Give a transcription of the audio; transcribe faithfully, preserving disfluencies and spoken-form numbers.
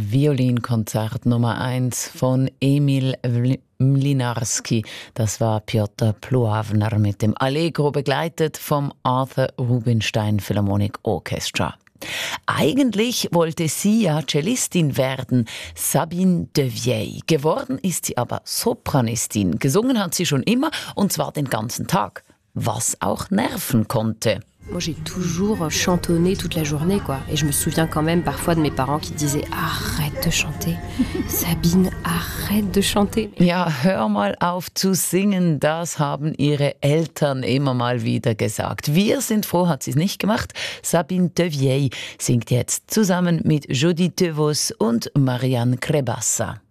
Violinkonzert Nummer eins von Emil Mlynarski. Das war Piotr Plowner mit dem Allegro, begleitet vom Arthur Rubinstein Philharmonic Orchestra. Eigentlich wollte sie ja Cellistin werden, Sabine Devielle. Geworden ist sie aber Sopranistin. Gesungen hat sie schon immer, und zwar den ganzen Tag, was auch nerven konnte. Moi, j'ai toujours chantonné toute la journée, quoi. Et je me souviens quand même parfois de mes parents qui disaient « Arrête de chanter, Sabine, arrête de chanter ». Ja, hör mal auf zu singen, das haben ihre Eltern immer mal wieder gesagt. Wir sind froh, hat sie es nicht gemacht. Sabine Devielle singt jetzt zusammen mit Judith Devos und Marianne Crebassa.